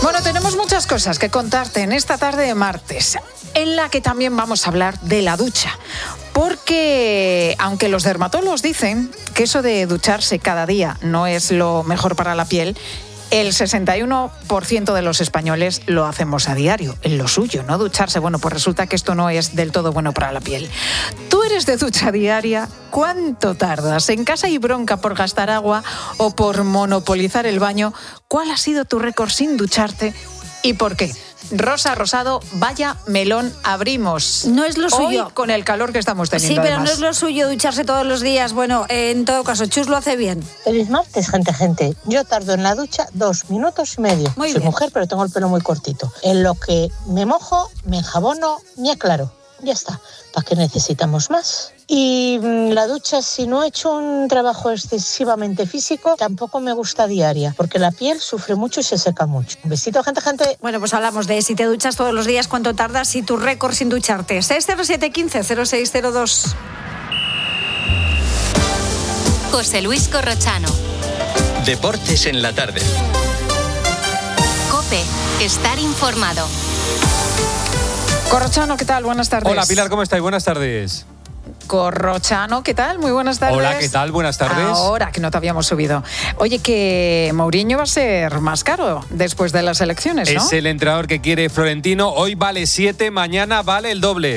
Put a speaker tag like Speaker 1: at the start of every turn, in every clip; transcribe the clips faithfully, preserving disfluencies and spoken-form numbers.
Speaker 1: Bueno, tenemos muchas cosas que contarte en esta tarde de martes, en la que también vamos a hablar de la ducha. Porque, aunque los dermatólogos dicen que eso de ducharse cada día no es lo mejor para la piel, el sesenta y uno por ciento de los españoles lo hacemos a diario, en lo suyo, ¿no? Ducharse, bueno, pues resulta que esto no es del todo bueno para la piel. ¿Tú eres de ducha diaria? ¿Cuánto tardas? ¿En casa hay bronca por gastar agua o por monopolizar el baño? ¿Cuál ha sido tu récord sin ducharte y por qué? Rosa Rosado, vaya melón abrimos.
Speaker 2: No es lo suyo.
Speaker 1: Hoy, con el calor que estamos teniendo.
Speaker 2: Sí, pero
Speaker 1: además.
Speaker 2: no es lo suyo ducharse todos los días. Bueno, en todo caso, Chus lo hace bien.
Speaker 3: Feliz martes, gente, gente. Yo tardo en la ducha dos minutos y medio.
Speaker 2: Muy
Speaker 3: Soy
Speaker 2: bien.
Speaker 3: mujer, pero tengo el pelo muy cortito. En lo que me mojo, me enjabono, me aclaro. Ya está. ¿Para qué necesitamos más? Y mmm, la ducha, si no he hecho un trabajo excesivamente físico, tampoco me gusta diaria, porque la piel sufre mucho y se seca mucho. Un besito, gente, gente.
Speaker 2: Bueno, pues hablamos de si te duchas todos los días, cuánto tardas y tu récord sin ducharte. seis cero siete uno cinco cero seis cero dos.
Speaker 4: José Luis Corrochano.
Speaker 5: Deportes en la tarde.
Speaker 4: COPE. Estar informado.
Speaker 1: Corrochano, ¿qué tal? Buenas tardes.
Speaker 6: Hola, Pilar, ¿cómo estáis? Buenas tardes.
Speaker 1: Corrochano, ¿qué tal? Muy buenas tardes.
Speaker 6: Hola, ¿qué tal? Buenas tardes.
Speaker 1: Ahora que no te habíamos subido. Oye, que Mourinho va a ser más caro después de las elecciones, ¿no?
Speaker 6: Es el entrenador que quiere Florentino. Hoy vale siete, mañana vale el doble.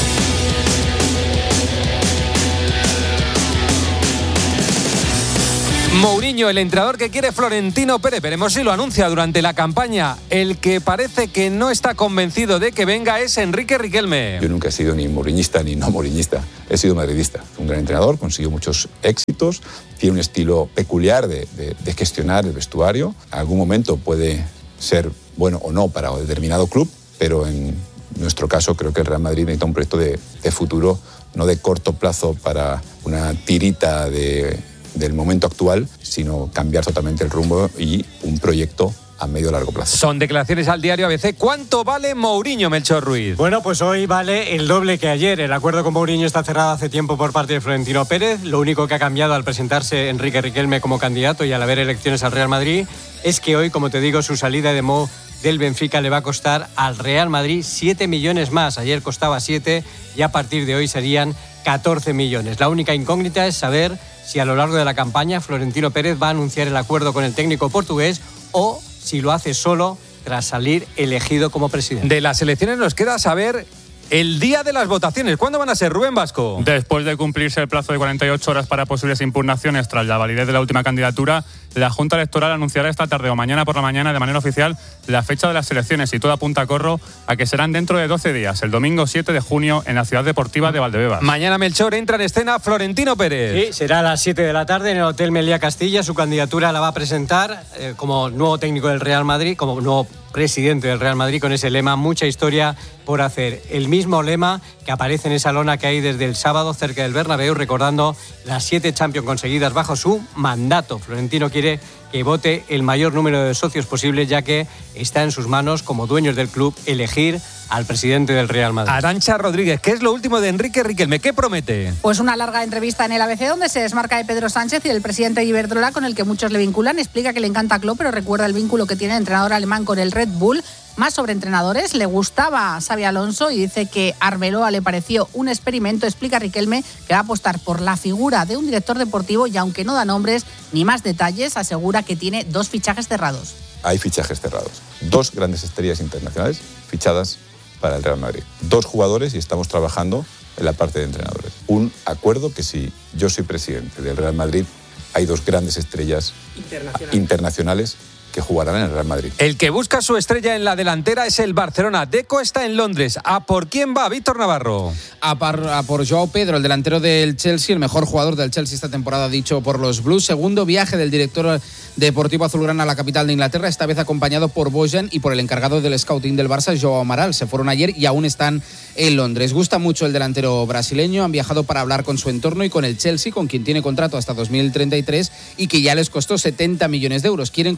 Speaker 6: Mourinho, el entrenador que quiere Florentino Pérez. Veremos si lo anuncia durante la campaña. El que parece que no está convencido de que venga es Enrique Riquelme.
Speaker 7: Yo nunca he sido ni mouriñista ni no mouriñista. He sido madridista. Un gran entrenador, consiguió muchos éxitos. Tiene un estilo peculiar de, de, de gestionar el vestuario. En algún momento puede ser bueno o no para un determinado club, pero en nuestro caso creo que el Real Madrid necesita un proyecto de, de futuro, no de corto plazo para una tirita de... del momento actual, sino cambiar totalmente el rumbo y un proyecto a medio y largo plazo.
Speaker 6: Son declaraciones al diario A B C. ¿Cuánto vale Mourinho, Melchor Ruiz?
Speaker 8: Bueno, pues hoy vale el doble que ayer. El acuerdo con Mourinho está cerrado hace tiempo por parte de Florentino Pérez. Lo único que ha cambiado al presentarse Enrique Riquelme como candidato y al haber elecciones al Real Madrid es que hoy, como te digo, su salida de Mo del Benfica le va a costar al Real Madrid siete millones más. Ayer costaba siete y a partir de hoy serían catorce millones. La única incógnita es saber si a lo largo de la campaña Florentino Pérez va a anunciar el acuerdo con el técnico portugués o si lo hace solo tras salir elegido como presidente.
Speaker 6: De las elecciones nos queda saber el día de las votaciones. ¿Cuándo van a ser, Rubén Vasco?
Speaker 9: Después de cumplirse el plazo de cuarenta y ocho horas para posibles impugnaciones tras la validez de la última candidatura, la Junta Electoral anunciará esta tarde o mañana por la mañana de manera oficial la fecha de las elecciones y todo apunta a corro a que serán dentro de doce días, el domingo siete de junio en la Ciudad Deportiva de Valdebebas.
Speaker 6: Mañana, Melchor, entra en escena Florentino Pérez.
Speaker 8: Sí, será a las siete de la tarde en el Hotel Meliá Castilla. Su candidatura la va a presentar eh, como nuevo técnico del Real Madrid, como nuevo presidente del Real Madrid, con ese lema, mucha historia por hacer. El mismo lema que aparece en esa lona que hay desde el sábado cerca del Bernabéu, recordando las siete Champions conseguidas bajo su mandato. Florentino quiere que vote el mayor número de socios posible, ya que está en sus manos, como dueños del club, elegir al presidente del Real Madrid.
Speaker 6: Arantxa Rodríguez, ¿qué es lo último de Enrique Riquelme? ¿Qué promete?
Speaker 10: Pues una larga entrevista en el A B C donde se desmarca de Pedro Sánchez y el presidente de Iberdrola, con el que muchos le vinculan. Explica que le encanta Klopp, pero recuerda el vínculo que tiene el entrenador alemán con el Red Bull. Más sobre entrenadores, le gustaba a Xabi Alonso y dice que Arbeloa le pareció un experimento. Explica Riquelme que va a apostar por la figura de un director deportivo y, aunque no da nombres ni más detalles, asegura que tiene dos fichajes cerrados.
Speaker 7: Hay fichajes cerrados. Dos grandes estrellas internacionales fichadas para el Real Madrid. Dos jugadores y estamos trabajando en la parte de entrenadores. Un acuerdo que si yo soy presidente del Real Madrid, hay dos grandes estrellas internacionales, internacionales que jugarán en el Real Madrid.
Speaker 6: El que busca su estrella en la delantera es el Barcelona. Deco está en Londres. ¿A por quién va, Víctor Navarro?
Speaker 11: A, par, a por Joao Pedro, el delantero del Chelsea, el mejor jugador del Chelsea esta temporada, dicho por los Blues. Segundo viaje del director deportivo azulgrana a la capital de Inglaterra, esta vez acompañado por Bojan y por el encargado del scouting del Barça, Joao Amaral. Se fueron ayer y aún están en Londres. Gusta mucho el delantero brasileño. Han viajado para hablar con su entorno y con el Chelsea, con quien tiene contrato hasta dos mil treinta y tres y que ya les costó setenta millones de euros. Quieren conocer sus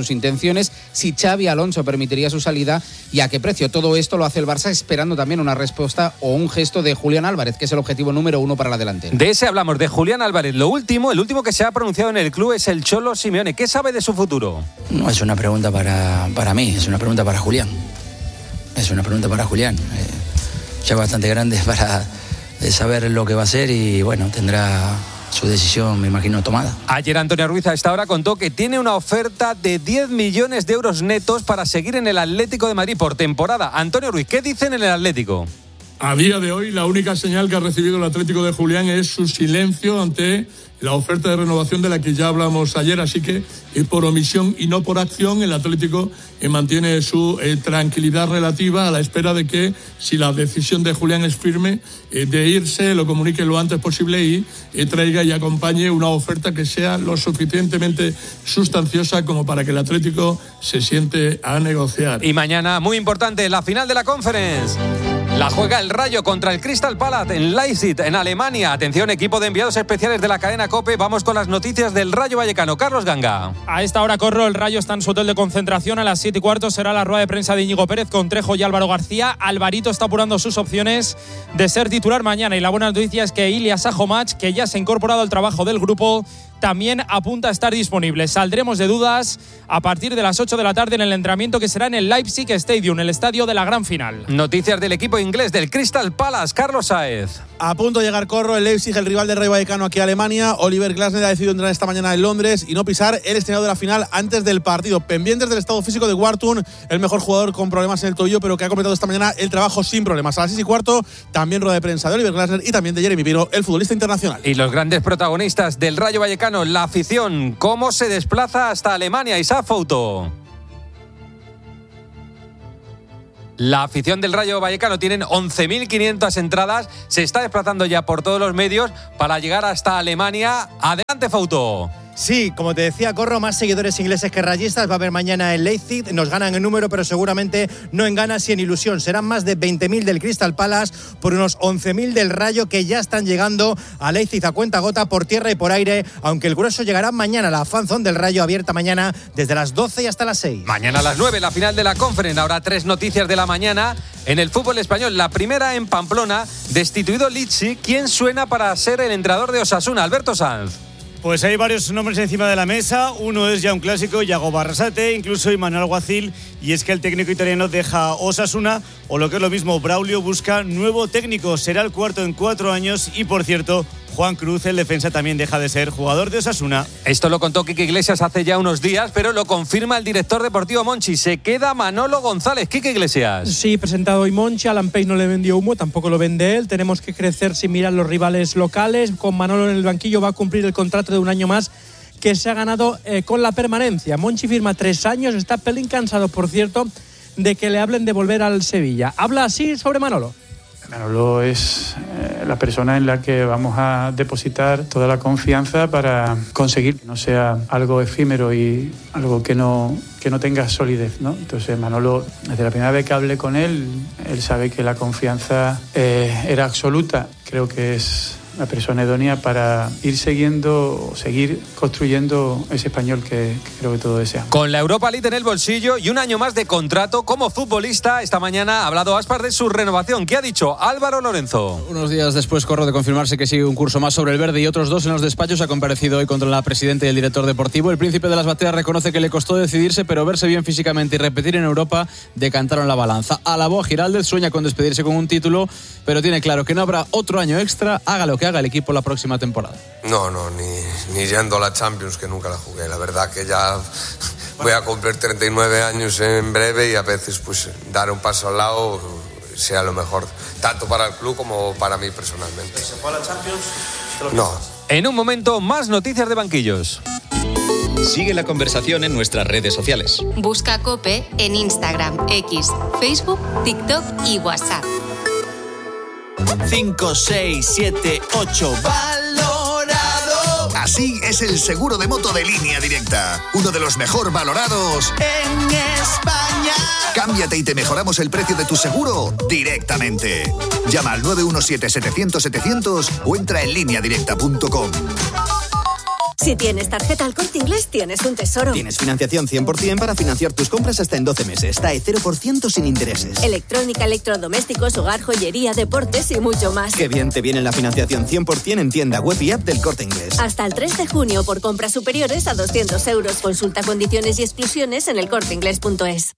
Speaker 11: sus intenciones, si Xavi Alonso permitiría su salida y a qué precio. Todo esto lo hace el Barça esperando también una respuesta o un gesto de Julián Álvarez, que es el objetivo número uno para la delantera.
Speaker 6: De ese hablamos, de Julián Álvarez. Lo último, el último que se ha pronunciado en el club es el Cholo Simeone. ¿Qué sabe de su futuro?
Speaker 12: No es una pregunta para, para mí, es una pregunta para Julián. Es una pregunta para Julián. Eh, ya bastante grande para saber lo que va a hacer y bueno, tendrá su decisión, me imagino, tomada.
Speaker 6: Ayer Antonio Ruiz a esta hora contó que tiene una oferta de diez millones de euros netos para seguir en el Atlético de Madrid por temporada. Antonio Ruiz, ¿qué dicen en el Atlético?
Speaker 13: A día de hoy, la única señal que ha recibido el Atlético de Julián es su silencio ante la oferta de renovación de la que ya hablamos ayer. Así que, eh, por omisión y no por acción, el Atlético eh, mantiene su eh, tranquilidad relativa a la espera de que, si la decisión de Julián es firme, eh, de irse, lo comunique lo antes posible y eh, traiga y acompañe una oferta que sea lo suficientemente sustanciosa como para que el Atlético se siente a negociar.
Speaker 6: Y mañana, muy importante, la final de la Conference. La juega el Rayo contra el Crystal Palace en Leipzig, en Alemania. Atención, equipo de enviados especiales de la cadena COPE. Vamos con las noticias del Rayo Vallecano. Carlos Ganga.
Speaker 14: A esta hora, Corro, el Rayo está en su hotel de concentración. A las siete y cuarto será la rueda de prensa de Íñigo Pérez con Trejo y Álvaro García. Alvarito está apurando sus opciones de ser titular mañana. Y la buena noticia es que Ilias Sajomach, que ya se ha incorporado al trabajo del grupo, también apunta a estar disponible. Saldremos de dudas a partir de las ocho de la tarde en el entrenamiento que será en el Leipzig Stadium, el estadio de la gran final.
Speaker 6: Noticias del equipo inglés del Crystal Palace, Carlos Sáez.
Speaker 15: A punto de llegar, Corro, el Leipzig, el rival del Rayo Vallecano aquí a Alemania. Oliver Glasner ha decidido entrenar esta mañana en Londres y no pisar el escenario de la final antes del partido. Pendientes del estado físico de Wharton, el mejor jugador con problemas en el tobillo, pero que ha completado esta mañana el trabajo sin problemas. A las seis y cuarto, también rueda de prensa de Oliver Glasner y también de Jeremy Pino, el futbolista internacional.
Speaker 6: Y los grandes protagonistas del Rayo Vallecano, la afición. ¿Cómo se desplaza hasta Alemania? Isaac Fouto. La afición del Rayo Vallecano tienen once mil quinientas entradas. Se está desplazando ya por todos los medios para llegar hasta Alemania. Adelante, Fouto.
Speaker 16: Sí, como te decía, Corro, más seguidores ingleses que rayistas va a haber mañana en Leipzig. Nos ganan en número, pero seguramente no en ganas y en ilusión. Serán más de veinte mil del Crystal Palace por unos once mil del Rayo, que ya están llegando a Leipzig a cuentagota por tierra y por aire, aunque el grueso llegará mañana. La fanzone del Rayo abierta mañana desde las doce y hasta las seis.
Speaker 6: Mañana a las nueve, la final de la Conference. Ahora tres noticias de la mañana en el fútbol español. La primera en Pamplona, destituido Lizzi. ¿Quién suena para ser el entrenador de Osasuna? Alberto Sanz.
Speaker 17: Pues hay varios nombres encima de la mesa. Uno es ya un clásico, Yago Barrasate, incluso Imanol Alguacil. Y es que el técnico italiano deja Osasuna, o lo que es lo mismo, Braulio busca nuevo técnico. Será el cuarto en cuatro años y, por cierto, Juan Cruz, el defensa, también deja de ser jugador de Osasuna.
Speaker 6: Esto lo contó Quique Iglesias hace ya unos días, pero lo confirma el director deportivo Monchi. Se queda Manolo González. Quique Iglesias.
Speaker 18: Sí, presentado hoy Monchi. Alan Pay no le vendió humo, tampoco lo vende él. Tenemos que crecer sin mirar los rivales locales. Con Manolo en el banquillo va a cumplir el contrato de un año más que se ha ganado eh, con la permanencia. Monchi firma tres años. Está pelín cansado, por cierto, de que le hablen de volver al Sevilla. Habla así sobre Manolo.
Speaker 19: Manolo es eh, la persona en la que vamos a depositar toda la confianza para conseguir que no sea algo efímero y algo que no, que no tenga solidez, ¿no? Entonces Manolo, desde la primera vez que hablé con él, él sabe que la confianza eh, era absoluta. Creo que es la persona idónea para ir siguiendo, seguir construyendo ese español que, que creo que todos deseamos.
Speaker 6: Con la Europa League en el bolsillo y un año más de contrato como futbolista, esta mañana ha hablado Aspar de su renovación. ¿Qué ha dicho Álvaro Lorenzo?
Speaker 11: Unos días después, Corro, de confirmarse que sigue un curso más sobre el verde y otros dos en los despachos, ha comparecido hoy contra la presidenta y el director deportivo. El príncipe de las bateas reconoce que le costó decidirse, pero verse bien físicamente y repetir en Europa decantaron la balanza. Alabó a Giraldez, sueña con despedirse con un título, pero tiene claro que no habrá otro año extra, haga lo que haga el equipo la próxima temporada.
Speaker 20: No, no, ni, ni yendo a la Champions, que nunca la jugué. La verdad que ya voy a cumplir treinta y nueve años en breve y a veces pues dar un paso al lado sea lo mejor, tanto para el club como para mí personalmente.
Speaker 17: ¿Se fue a la Champions?
Speaker 20: No.
Speaker 6: En un momento, más noticias de banquillos.
Speaker 5: Sigue la conversación en nuestras redes sociales.
Speaker 4: Busca COPE en Instagram, X, Facebook, TikTok y WhatsApp.
Speaker 21: cinco, seis, siete, ocho. Valorado. Así es el seguro de moto de Línea Directa. Uno de los mejor valorados en España. Cámbiate y te mejoramos el precio de tu seguro directamente. Llama al nueve uno siete, setecientos, setecientos o entra en línea directa punto com.
Speaker 3: Si tienes tarjeta El Corte Inglés, tienes un tesoro.
Speaker 22: Tienes financiación cien por ciento para financiar tus compras hasta en doce meses. T A E cero por ciento sin intereses.
Speaker 3: Electrónica, electrodomésticos, hogar, joyería, deportes y mucho más.
Speaker 22: Qué bien te viene la financiación cien por ciento en tienda web y app del Corte Inglés.
Speaker 3: Hasta el tres de junio por compras superiores a doscientos euros. Consulta condiciones y exclusiones en el corte inglés punto es.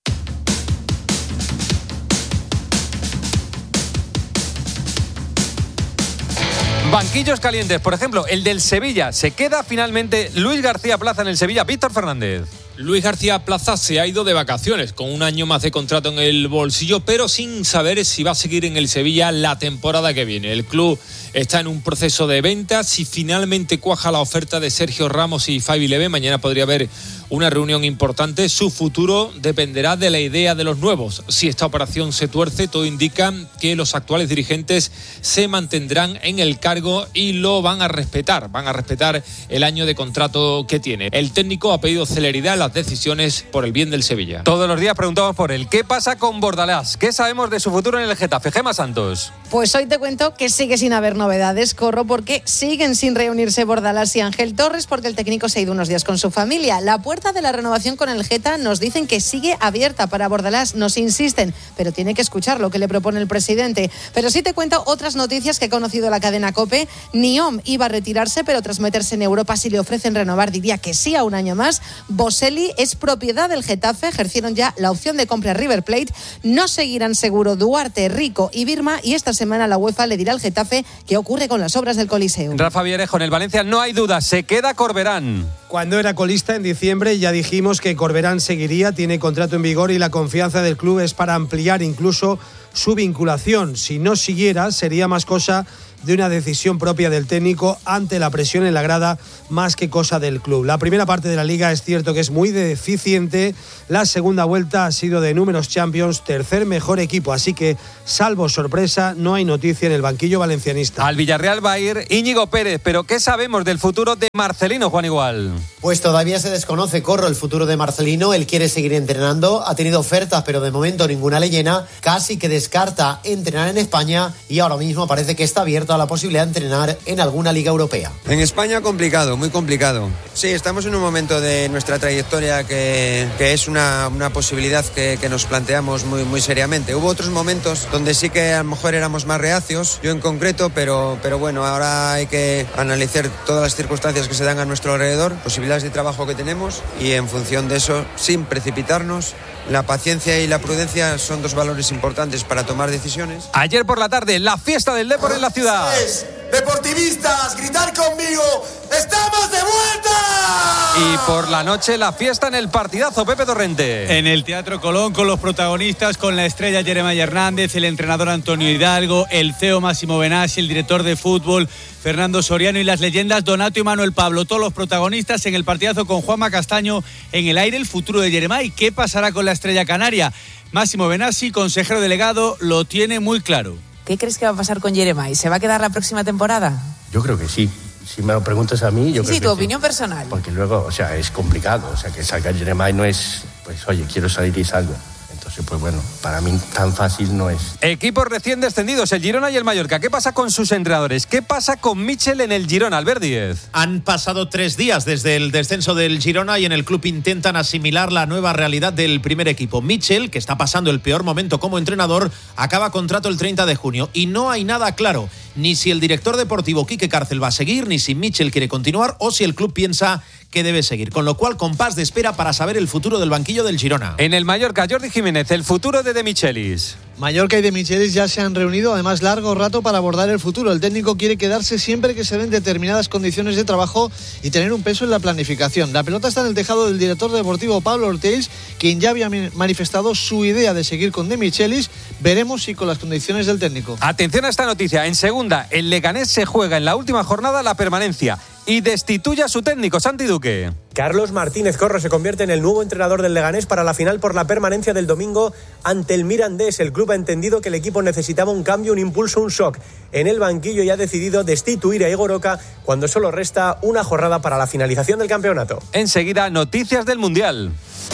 Speaker 6: Banquillos calientes, por ejemplo, el del Sevilla. Se queda finalmente Luis García Plaza en el Sevilla. Víctor Fernández.
Speaker 23: Luis García Plaza se ha ido de vacaciones con un año más de contrato en el bolsillo, pero sin saber si va a seguir en el Sevilla la temporada que viene. El club está en un proceso de venta. Si finalmente cuaja la oferta de Sergio Ramos y Fabi Leve, mañana podría haber una reunión importante. Su futuro dependerá de la idea de los nuevos. Si esta operación se tuerce, todo indica que los actuales dirigentes se mantendrán en el cargo y lo van a respetar. Van a respetar el año de contrato que tiene. El técnico ha pedido celeridad en las decisiones por el bien del Sevilla.
Speaker 6: Todos los días preguntamos por él. ¿Qué pasa con Bordalás? ¿Qué sabemos de su futuro en el Getafe? Gemma Santos.
Speaker 24: Pues hoy te cuento que sigue sin haber novedades, Corro, porque siguen sin reunirse Bordalás y Ángel Torres porque el técnico se ha ido unos días con su familia. La puerta de la renovación con el Geta nos dicen que sigue abierta para Bordalás, nos insisten, pero tiene que escuchar lo que le propone el presidente. Pero sí te cuento otras noticias que ha conocido la cadena COPE. Niom iba a retirarse, pero tras meterse en Europa, si le ofrecen renovar, diría que sí a un año más. Boselli es propiedad del Getafe, ejercieron ya la opción de compra a River Plate. No seguirán seguro Duarte, Rico y Birma, y esta semana la UEFA le dirá al Getafe qué ocurre con las obras del Coliseo.
Speaker 6: Rafa Vierejo, en el Valencia no hay duda, se queda Corberán.
Speaker 25: Cuando era colista en diciembre ya dijimos que Corberán seguiría, tiene contrato en vigor y la confianza del club es para ampliar incluso su vinculación. Si no siguiera, sería más cosa de una decisión propia del técnico ante la presión en la grada más que cosa del club. La primera parte de la liga es cierto que es muy deficiente, la segunda vuelta ha sido de números Champions, tercer mejor equipo, así que salvo sorpresa no hay noticia en el banquillo valencianista.
Speaker 6: Al Villarreal va a ir Íñigo Pérez, pero ¿qué sabemos del futuro de Marcelino, Juan Igual?
Speaker 26: Pues todavía se desconoce, Corro, el futuro de Marcelino. Él quiere seguir entrenando, ha tenido ofertas pero de momento ninguna le llena, casi que descarta entrenar en España y ahora mismo parece que está abierto a la posibilidad de entrenar en alguna liga europea.
Speaker 27: En España complicado, muy complicado. Sí, estamos en un momento de nuestra trayectoria que, que es una, una posibilidad que, que nos planteamos muy, muy seriamente. Hubo otros momentos donde sí que a lo mejor éramos más reacios, yo en concreto, pero, pero bueno, ahora hay que analizar todas las circunstancias que se dan a nuestro alrededor, posibilidades de trabajo que tenemos y en función de eso, sin precipitarnos, la paciencia y la prudencia son dos valores importantes para tomar decisiones.
Speaker 6: Ayer por la tarde, la fiesta del deporte en la ciudad.
Speaker 28: Deportivistas, gritar conmigo, ¡estamos de vuelta!
Speaker 6: Y por la noche, la fiesta en el partidazo, Pepe Torrente.
Speaker 17: En el Teatro Colón, con los protagonistas, con la estrella Jeremiah Hernández, el entrenador Antonio Hidalgo, el C E O Máximo Benassi, el director de fútbol Fernando Soriano y las leyendas Donato y Manuel Pablo, todos los protagonistas en el partidazo con Juanma Castaño en el aire, el futuro de Jeremiah. ¿Y qué pasará con la estrella canaria? Máximo Benassi, consejero delegado, lo tiene muy claro.
Speaker 29: ¿Qué crees que va a pasar con Jeremiah? ¿Se va a quedar la próxima temporada?
Speaker 30: Yo creo que sí. Si me lo preguntas a mí, yo
Speaker 29: sí,
Speaker 30: creo
Speaker 29: sí,
Speaker 30: que
Speaker 29: tu opinión
Speaker 30: sí.
Speaker 29: personal.
Speaker 30: Porque luego, o sea, es complicado. O sea, que salga Jeremiah no es, pues, oye, quiero salir y salgo. Entonces, pues bueno, para mí tan fácil no es.
Speaker 6: Equipos recién descendidos, el Girona y el Mallorca. ¿Qué pasa con sus entrenadores? ¿Qué pasa con Michel en el Girona, Albert Díez?
Speaker 31: Han pasado tres días desde el descenso del Girona y en el club intentan asimilar la nueva realidad del primer equipo. Michel, que está pasando el peor momento como entrenador, acaba contrato el treinta de junio y no hay nada claro, ni si el director deportivo Quique Cárcel va a seguir, ni si Michel quiere continuar o si el club piensa que debe seguir. Con lo cual, compás de espera para saber el futuro del banquillo del Girona.
Speaker 6: En el Mallorca, Jordi Jiménez, el futuro de De Michelis.
Speaker 32: Mallorca y De Michelis ya se han reunido, además largo rato, para abordar el futuro. El técnico quiere quedarse siempre que se den determinadas condiciones de trabajo y tener un peso en la planificación. La pelota está en el tejado del director deportivo Pablo Ortiz, quien ya había manifestado su idea de seguir con De Michelis. Veremos si con las condiciones del técnico.
Speaker 6: Atención a esta noticia. En segunda, el Leganés se juega en la última jornada la permanencia y destituye a su técnico, Santi Duque.
Speaker 33: Carlos Martínez Corro se convierte en el nuevo entrenador del Leganés para la final por la permanencia del domingo ante el Mirandés. El club ha entendido que el equipo necesitaba un cambio, un impulso, un shock en el banquillo y ha decidido destituir a Igor Oca cuando solo resta una jornada para la finalización del campeonato.
Speaker 6: Enseguida, noticias del Mundial.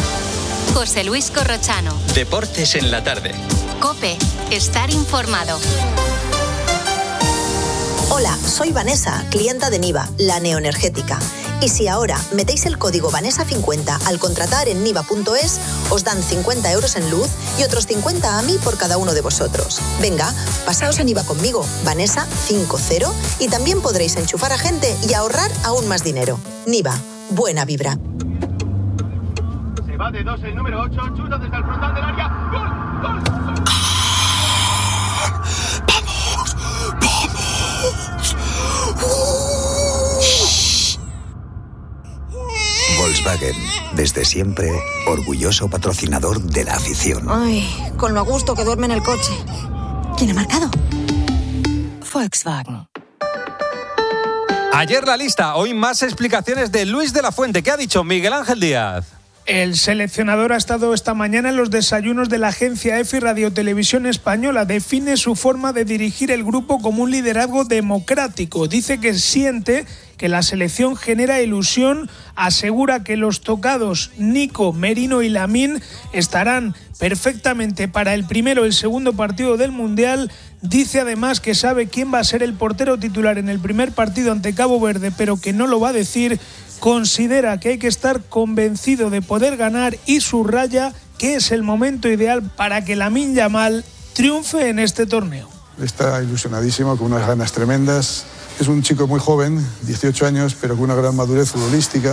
Speaker 4: José Luis Corrochano.
Speaker 5: Deportes en la tarde.
Speaker 4: COPE. Estar informado.
Speaker 3: Hola, soy Vanessa, clienta de Niva, la neoenergética.
Speaker 1: Y si ahora metéis el código Vanessa cincuenta al contratar en niva punto es, os dan cincuenta euros en luz y otros cincuenta a mí por cada uno de vosotros. Venga, pasaos a Niva conmigo, Vanessa cincuenta, y también podréis enchufar a gente y ahorrar aún más dinero. Niva, buena vibra.
Speaker 2: Se va de dos el número ocho, chuta desde el frontal del área. ¡Gol! ¡Gol!
Speaker 21: ¡Vamos! ¡Vamos! Volkswagen, desde siempre, orgulloso patrocinador de la afición.
Speaker 24: Ay, con lo a gusto que duerme en el coche. ¿Quién ha marcado?
Speaker 29: Volkswagen.
Speaker 6: Ayer la lista, hoy más explicaciones de Luis de la Fuente. ¿Qué ha dicho Miguel Ángel Díaz?
Speaker 7: El seleccionador ha estado esta mañana en los desayunos de la agencia EFE Radio Televisión Española. Define su forma de dirigir el grupo como un liderazgo democrático. Dice que siente que la selección genera ilusión, asegura que los tocados Nico, Merino y Lamine estarán perfectamente para el primero y el segundo partido del Mundial. Dice además que sabe quién va a ser el portero titular en el primer partido ante Cabo Verde, pero que no lo va a decir. Considera que hay que estar convencido de poder ganar y subraya que es el momento ideal para que Lamine Yamal triunfe en este torneo.
Speaker 8: Está ilusionadísimo, con unas ganas tremendas. Es un chico muy joven, dieciocho años, pero con una gran madurez futbolística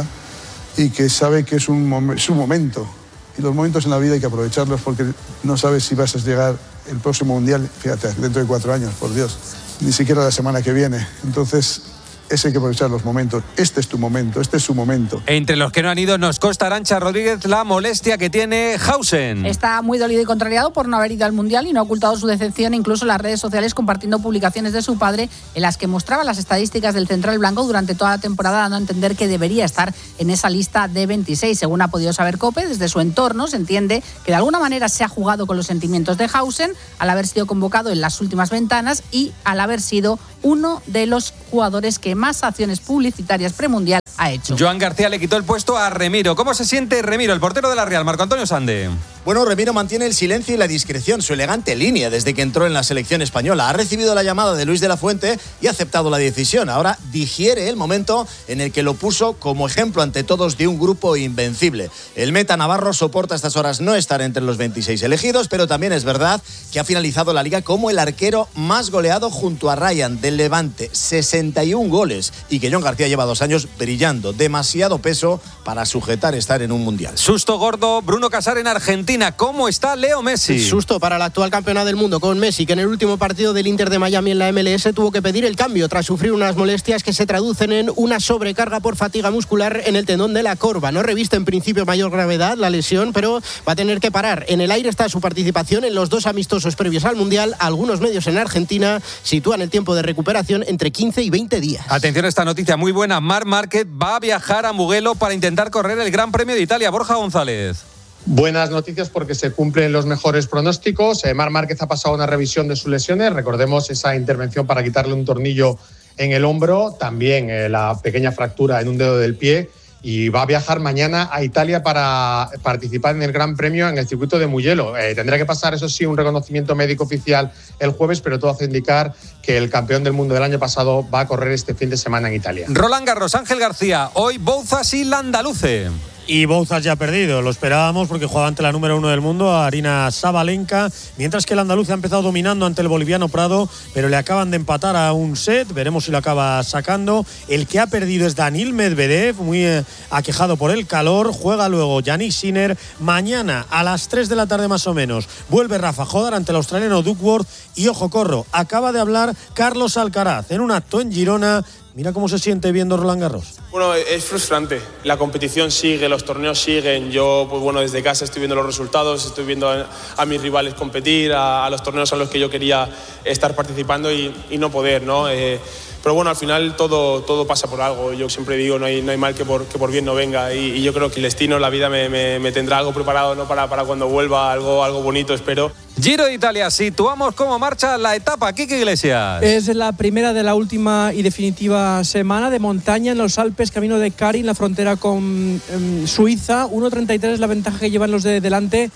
Speaker 8: y que sabe que es un mom- su momento. Y los momentos en la vida hay que aprovecharlos porque no sabes si vas a llegar el próximo Mundial, fíjate, dentro de cuatro años, por Dios, ni siquiera la semana que viene. Entonces, ese hay que aprovechar los momentos. Este es tu momento, este es su momento.
Speaker 6: Entre los que no han ido nos consta, Arantxa Rodríguez, la molestia que tiene Hausen.
Speaker 9: Está muy dolido y contrariado por no haber ido al Mundial y no ha ocultado su decepción incluso en las redes sociales, compartiendo publicaciones de su padre en las que mostraba las estadísticas del central blanco durante toda la temporada, dando a entender que debería estar en esa lista de veintiséis. Según ha podido saber COPE, desde su entorno se entiende que de alguna manera se ha jugado con los sentimientos de Hausen al haber sido convocado en las últimas ventanas y al haber sido uno de los jugadores que más acciones publicitarias premundial ha hecho.
Speaker 6: Joan García le quitó el puesto a Remiro. ¿Cómo se siente Remiro, el portero de la Real? Marco Antonio Sande.
Speaker 10: Bueno, Remiro mantiene el silencio y la discreción, su elegante línea desde que entró en la selección española. Ha recibido la llamada de Luis de la Fuente y ha aceptado la decisión. Ahora digiere el momento en el que lo puso como ejemplo ante todos de un grupo invencible. El meta navarro soporta a estas horas no estar entre los veintiséis elegidos, pero también es verdad que ha finalizado la liga como el arquero más goleado junto a Ryan del Levante, sesenta y un goles, y que Joan García lleva dos años brillando. Demasiado peso para sujetar estar en un mundial.
Speaker 6: Susto gordo, Bruno Casar en Argentina. ¿Cómo está Leo Messi?
Speaker 12: Susto para la actual campeona del mundo con Messi, que en el último partido del Inter de Miami en la M L S tuvo que pedir el cambio tras sufrir unas molestias que se traducen en una sobrecarga por fatiga muscular en el tendón de la corva. No reviste en principio mayor gravedad la lesión, pero va a tener que parar. En el aire está su participación en los dos amistosos previos al Mundial. Algunos medios en Argentina sitúan el tiempo de recuperación entre quince y veinte días.
Speaker 6: Atención a esta noticia muy buena. Marc Márquez va a viajar a Mugello para intentar correr el Gran Premio de Italia. Borja González.
Speaker 13: Buenas noticias porque se cumplen los mejores pronósticos. Eh, Marc Márquez ha pasado una revisión de sus lesiones. Recordemos esa intervención para quitarle un tornillo en el hombro, también eh, la pequeña fractura en un dedo del pie, y va a viajar mañana a Italia para participar en el Gran Premio en el circuito de Mugello. Eh, tendrá que pasar, eso sí, un reconocimiento médico oficial el jueves, pero todo hace indicar que el campeón del mundo del año pasado va a correr este fin de semana en Italia.
Speaker 6: Roland Garros, Ángel García, hoy Bouzas y Landaluce.
Speaker 14: Y Bouzas ya ha perdido, lo esperábamos porque jugaba ante la número uno del mundo, Arina Sabalenka, mientras que el andaluz ha empezado dominando ante el boliviano Prado, pero le acaban de empatar a un set, veremos si lo acaba sacando. El que ha perdido es Daniil Medvedev, muy eh, aquejado por el calor, juega luego Yannick Sinner. Mañana a las tres de la tarde más o menos vuelve Rafa Jodar ante el australiano Duckworth. Y ojo, corro, acaba de hablar Carlos Alcaraz en un acto en Girona. Mira cómo se siente viendo Roland Garros.
Speaker 15: Bueno, es frustrante. La competición sigue, los torneos siguen. Yo, pues bueno, desde casa estoy viendo los resultados, estoy viendo a, a mis rivales competir, a, a los torneos a los que yo quería estar participando y, y no poder, ¿no? Eh, pero bueno, al final todo, todo pasa por algo. Yo siempre digo, no hay, no hay mal que por, que por bien no venga. Y, y yo creo que el destino, la vida me, me, me tendrá algo preparado, ¿no? para, para cuando vuelva, algo, algo bonito, espero.
Speaker 6: Giro de Italia, situamos cómo marcha la etapa. Quique Iglesias.
Speaker 16: Es la primera de la última y definitiva semana de montaña en los Alpes, camino de Cari, en la frontera con eh, Suiza. uno treinta y tres es la ventaja que llevan los de delante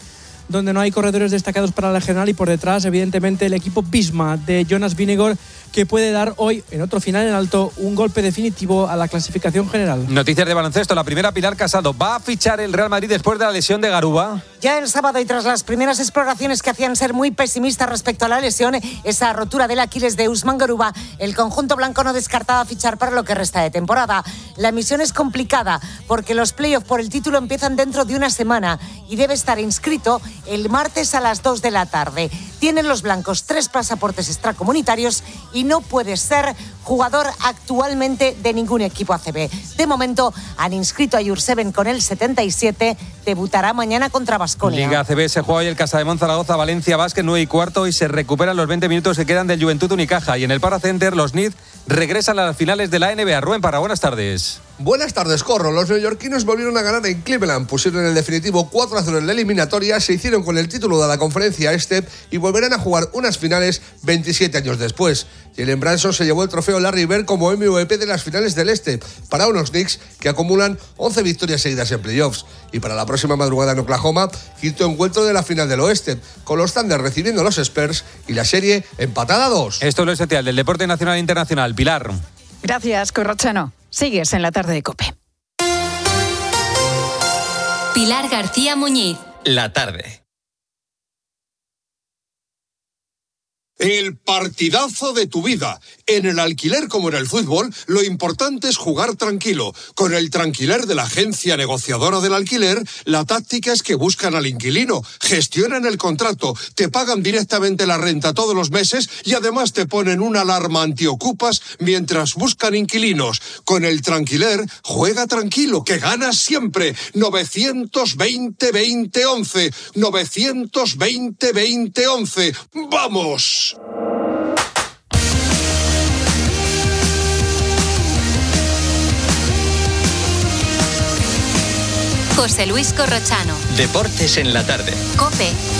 Speaker 16: donde no hay corredores destacados para la general, y por detrás, evidentemente, el equipo Pisma de Jonas Vingegaard, que puede dar hoy, en otro final en alto, un golpe definitivo a la clasificación general.
Speaker 6: Noticias de baloncesto. La primera, Pilar Casado. ¿Va a fichar el Real Madrid después de la lesión de Garuba?
Speaker 11: Ya el sábado, y tras las primeras exploraciones que hacían ser muy pesimistas respecto a la lesión, esa rotura del Aquiles de Usman Garuba, el conjunto blanco no descartaba fichar para lo que resta de temporada. La misión es complicada porque los playoffs por el título empiezan dentro de una semana y debe estar inscrito el martes a las dos de la tarde. Tienen los blancos tres pasaportes extracomunitarios y no puede ser jugador actualmente de ningún equipo A C B. De momento han inscrito a Jurseven con el setenta y siete, debutará mañana contra Baskonia.
Speaker 6: Liga A C B se juega hoy el Casademont Zaragoza, Valencia Basket, nueve y cuarto, y se recuperan los veinte minutos que quedan del Juventud Unicaja. Y en el Paracenter los Knicks regresan a las finales de la N B A. Rubén Parra, buenas tardes.
Speaker 17: Buenas tardes, Corro. Los neoyorquinos volvieron a ganar en Cleveland, pusieron el definitivo cuatro a cero en la eliminatoria, se hicieron con el título de la conferencia este y volverán a jugar unas finales veintisiete años después. Jalen Brunson se llevó el trofeo Larry Bird como M V P de las finales del este, para unos Knicks que acumulan once victorias seguidas en playoffs. Y para la próxima madrugada en Oklahoma, quinto encuentro de la final del oeste, con los Thunder recibiendo a los Spurs y la serie empatada a dos.
Speaker 6: Esto es lo esencial del deporte nacional e internacional. Pilar.
Speaker 18: Gracias, Corrochano. Sigues en la tarde de COPE.
Speaker 4: Pilar García Muñiz.
Speaker 5: La tarde.
Speaker 19: El partidazo de tu vida. En el alquiler como en el fútbol, lo importante es jugar tranquilo. Con el Tranquiler de la agencia negociadora del alquiler, la táctica es que buscan al inquilino, gestionan el contrato, te pagan directamente la renta todos los meses y además te ponen una alarma antiocupas mientras buscan inquilinos. Con el Tranquiler, juega tranquilo, que ganas siempre. novecientos veinte veinte once. novecientos veinte veinte once. ¡Vamos!
Speaker 4: José Luis Corrochano.
Speaker 5: Deportes en la tarde.
Speaker 4: COPE.